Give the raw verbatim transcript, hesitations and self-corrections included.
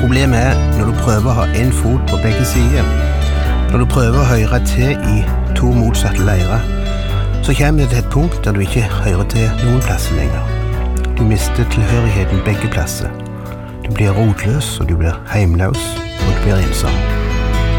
Problemet er når du prøver å ha en fot på begge sider, når du prøver å høre til i to motsatte leirer, så kommer det til et punkt der du ikke hører til noen plasser lenger. Du mister tilhørigheten begge plasser. Du blir rotløs, og du blir heimløs, og du blir ensom.